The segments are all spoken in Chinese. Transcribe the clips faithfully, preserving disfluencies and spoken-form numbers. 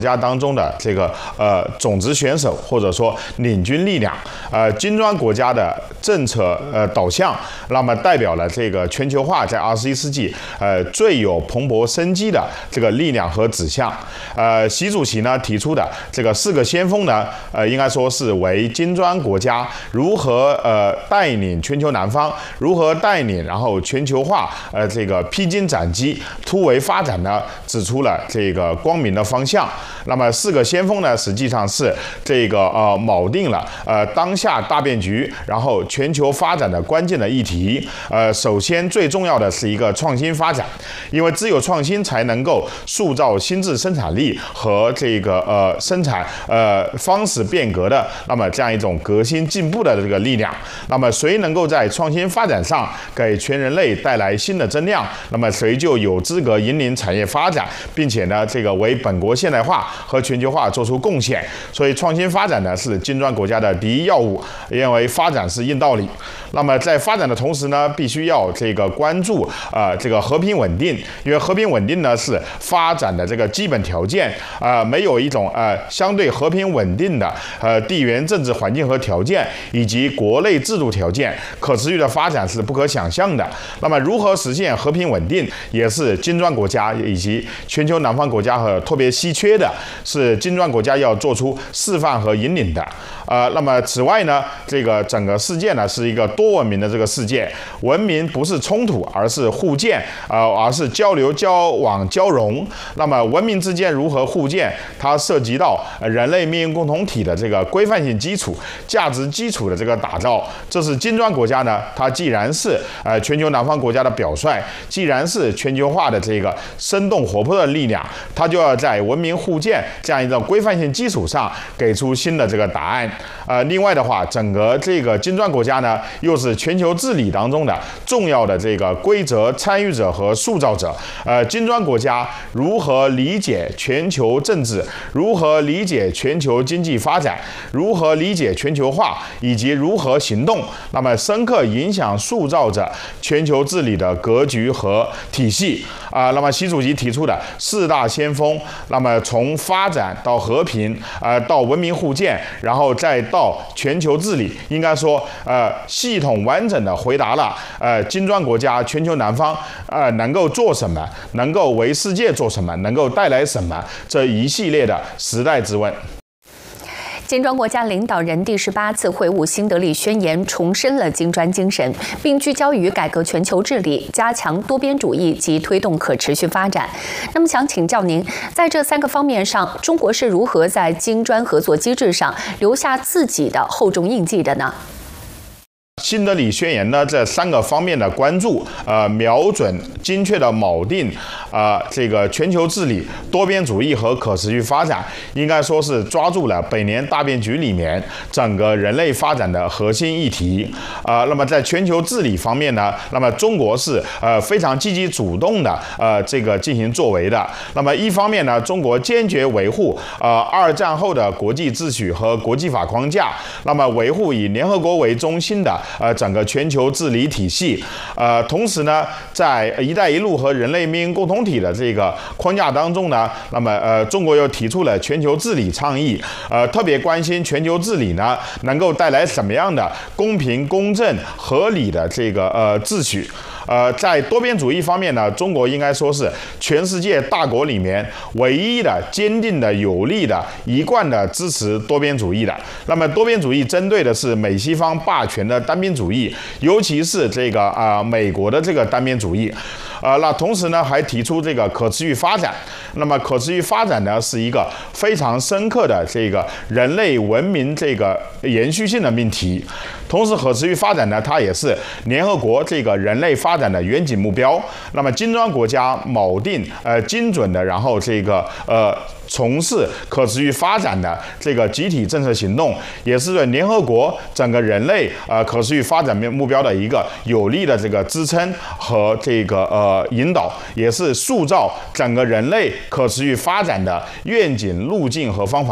家当中的这个呃种子选手或者说领军力量，呃金砖国家的政策呃导向，那么代表了这个全球化在二十一世纪呃最有蓬勃生机的这个力量和指向。呃，习主席呢提出的这个四个先锋呢，呃应该说是为金砖国家如何呃带领全球南方，如何带领然后全球化呃这个披荆斩棘、突围发展呢，指出了这个光明的方向。那么四个先锋呢，实际上是这个呃锚定了呃当下大变局，然后全球发展的关键的议题。呃，首先最重要的是一个创新发展，因为只有创新才能够塑造新质生产力和这个呃生产呃方式变革的那么这样一种革新进步的这个力量。那么谁能够在创新发展上给全人类带来新的增量，那么谁就有资格引领产业发展，并且呢这个为本国现代化和全球化做出贡献。所以创新发展呢是金砖国家的第一要务，因为发展是硬道理。那么在发展的同时呢，必须要这个关注啊、呃、这个和平稳定，因为和平稳定呢是发展的这个基本条件啊、呃，没有一种呃相对和平稳定的呃地缘政治环境和条件以及国内制度条件，可持续的发展是不可想象的。那么如何实现和平稳定，也是金砖国家以及全球南方国家和特别稀缺的，是金砖国家要做出示范和引领的。呃，那么此外呢，这个整个世界呢是一个多文明的这个世界，文明不是冲突，而是互鉴，呃，而是交流、交往、交融。那么文明之间如何互鉴，它涉及到人类命运共同体的这个规范性基础、价值基础的这个打造。这是金砖国家呢，它既然是呃全球南方国家的表率，既然是全球化的这个生动活泼的力量，它就要在文明互鉴这样一种规范性基础上给出新的这个答案。呃，另外的话，整个这个金砖国家呢，又是全球治理当中的重要的这个规则参与者和塑造者。呃，金砖国家如何理解全球政治，如何理解全球经济发展，如何理解全球化，以及如何行动，那么深刻影响塑造着全球治理的格局和体系。啊、呃，那么习主席提出的四大先锋，那么从发展到和平，呃，到文明互鉴，然后再到全球治理，应该说，呃，系统完整的回答了，呃，金砖国家全球南方，呃，能够做什么，能够为世界做什么，能够带来什么，这一系列的时代之问。 金砖国家领导人第十八次会晤新德里宣言重申了金砖精神，并聚焦于改革全球治理、加强多边主义及推动可持续发展。那么，想请教您，在这三个方面上，中国是如何在金砖合作机制上留下自己的厚重印记的呢？ 新德里宣言呢，这三个方面的关注，呃，瞄准精确的锚定，啊、呃，这个全球治理、多边主义和可持续发展，应该说是抓住了百年大变局里面整个人类发展的核心议题。啊、呃，那么在全球治理方面呢，那么中国是呃非常积极主动的，呃，这个进行作为的。那么一方面呢，中国坚决维护呃二战后的国际秩序和国际法框架，那么维护以联合国为中心的。呃，整个全球治理体系，呃，同时呢，在“一带一路”和人类命运共同体的这个框架当中呢，那么呃，中国又提出了全球治理倡议，呃，特别关心全球治理呢能够带来什么样的公平、公正、合理的这个呃秩序。呃，在多边主义方面呢，中国应该说是全世界大国里面唯一的坚定的、有力的、一贯的支持多边主义的。那么，多边主义针对的是美西方霸权的单边主义，尤其是这个啊、呃、美国的这个单边主义。呃，那同时呢，还提出这个可持续发展。那么，可持续发展呢，是一个非常深刻的这个人类文明这个延续性的命题。同时，可持续发展呢，它也是联合国这个人类发展的远景目标。那么，金砖国家锚定呃精准的，然后这个呃。从事可持续发展的这个集体政策行动，也是对联合国整个人类呃可持续发展目标的一个有力的这个支撑和这个呃引导，也是塑造整个人类可持续发展的愿景、路径和方法。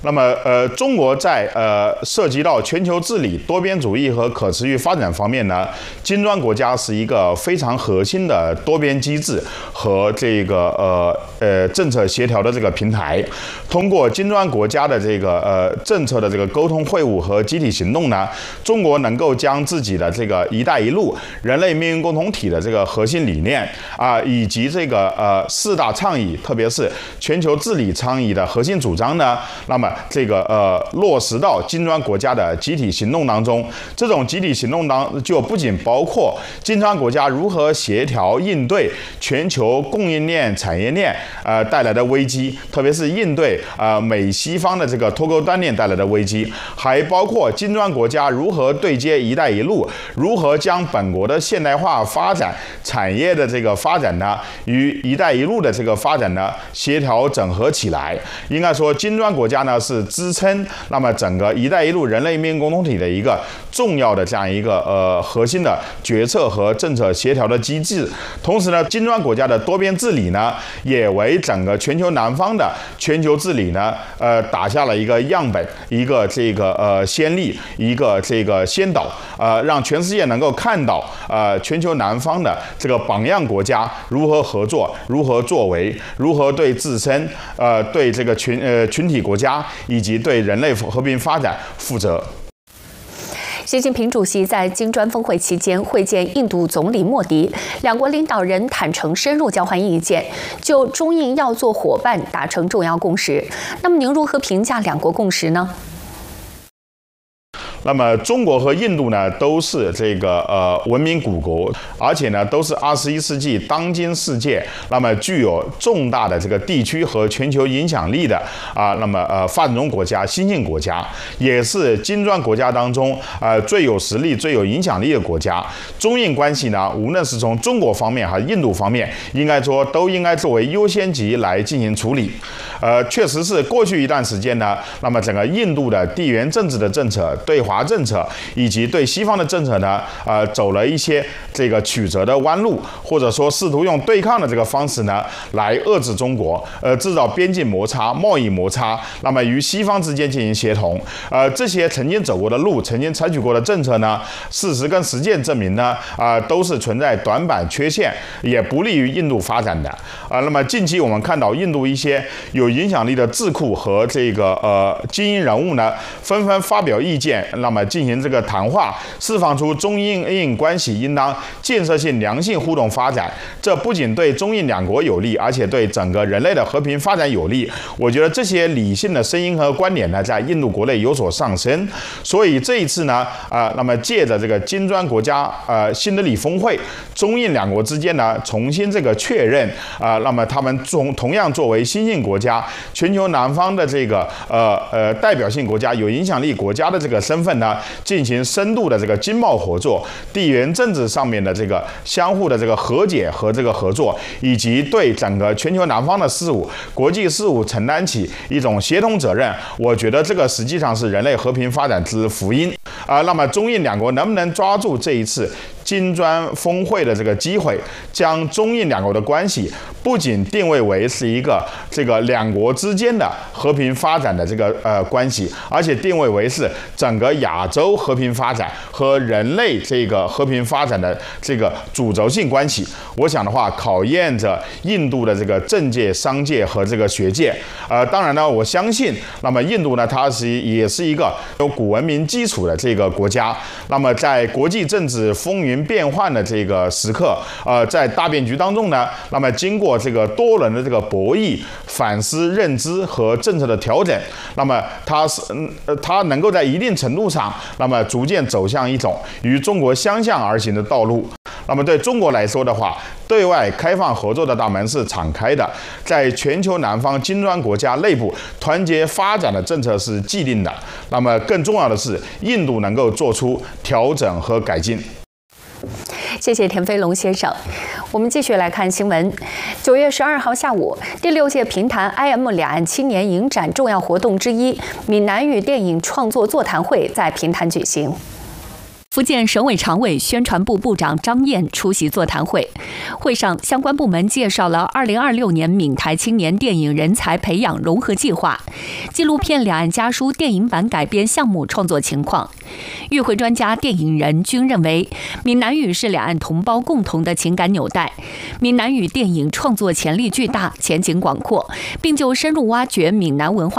那么，呃，中国在呃涉及到全球治理、多边主义和可持续发展方面呢，金砖国家是一个非常核心的多边机制和这个呃呃政策协调的这个平台。通过金砖国家的这个呃政策的这个沟通会晤和集体行动呢，中国能够将自己的这个“一带一路”人类命运共同体的这个核心理念啊、呃，以及这个呃四大倡议，特别是全球治理倡议的核心主张呢，那么这个呃落实到金砖国家的集体行动当中。这种集体行动当就不仅包括金砖国家如何协调应对全球供应链、产业链呃带来的危机，特别是应对呃美西方的这个脱钩断链带来的危机，还包括金砖国家如何对接“一带一路”，如何将本国的现代化发展、产业的这个发展呢，与“一带一路”的这个发展呢协调整合起来。应该说，金砖国家呢是支撑那么整个“一带一路”人类命运共同体的一个重要的这样一个呃核心的决策和政策协调的机制。同时呢，金砖国家的多边治理呢，也为整个全球南方的全球治理呢，呃，打下了一个样本，一个这个呃先例，一个这个先导，呃，让全世界能够看到呃全球南方的这个榜样国家如何合作，如何作为，如何对自身呃对这个群呃群体国家以及对人类和平发展负责。 习近平主席在金砖峰会期间会见印度总理莫迪，两国领导人坦诚深入交换意见，就中印要做伙伴达成重要共识。那么您如何评价两国共识呢？ 那么中国和印度呢，都是这个呃文明古国，而且呢都是二十一世纪当今世界那么具有重大的这个地区和全球影响力的啊，那么呃发展中国家、新兴国家，也是金砖国家当中呃最有实力、最有影响力的国家。中印关系呢，无论是从中国方面还是印度方面，应该说都应该作为优先级来进行处理。呃，确实是过去一段时间呢，那么整个印度的地缘政治的政策、对华政策以及对西方的政策呢，呃，走了一些这个曲折的弯路，或者说试图用对抗的这个方式呢，来遏制中国，呃，制造边境摩擦、贸易摩擦，那么与西方之间进行协同。呃，这些曾经走过的路、曾经采取过的政策呢，事实跟实践证明呢，啊、呃，都是存在短板、缺陷，也不利于印度发展的。啊、呃，那么近期我们看到印度一些有影响力的智库和这个呃精英人物呢，纷纷发表意见，那么进行这个谈话，释放出中印印关系应当建设性、良性互动发展。这不仅对中印两国有利，而且对整个人类的和平发展有利。我觉得这些理性的声音和观点呢，在印度国内有所上升。所以这一次呢，啊、呃，那么借着这个金砖国家呃新德里峰会，中印两国之间呢重新这个确认啊、呃，那么他们同同样作为新兴国家、全球南方的这个呃呃代表性国家、有影响力国家的这个身份呢，进行深度的这个经贸合作、地缘政治上面的这个相互的这个和解和这个合作，以及对整个全球南方的事务、国际事务承担起一种协同责任。我觉得这个实际上是人类和平发展之福音啊、呃。那么中印两国能不能抓住这一次金砖峰会的这个机会，将中印两国的关系不仅定位为是一个这个两国之间的和平发展的这个呃关系，而且定位为是整个亚洲和平发展和人类这个和平发展的这个主轴性关系。我想的话，考验着印度的这个政界、商界和这个学界。呃，当然呢，我相信，那么印度呢，它是也是一个有古文明基础的这个国家。那么在国际政治风云变幻的这个时刻，呃，在大变局当中呢，那么经过这个多轮的这个博弈、反思、认知和政策的调整，那么它是呃，它能够在一定程度上，那么逐渐走向一种与中国相向而行的道路。那么对中国来说的话，对外开放合作的大门是敞开的，在全球南方金砖国家内部团结发展的政策是既定的。那么更重要的是，印度能够做出调整和改进。 谢谢田飞龙先生。我们继续来看新闻。九月十二号下午，第六届评弹 I M 两岸青年影展重要活动之一——闽南语电影创作座谈会在评弹举行。 福建省委常委、宣传部部长张燕出席座谈会。会上，相关部门介绍了二零二六年闽台青年电影人才培养融合计划、纪录片《两岸家书》电影版改编项目创作情况。与会专家、电影人均认为，闽南语是两岸同胞共同的情感纽带，闽南语电影创作潜力巨大、前景广阔，并就深入挖掘闽南文化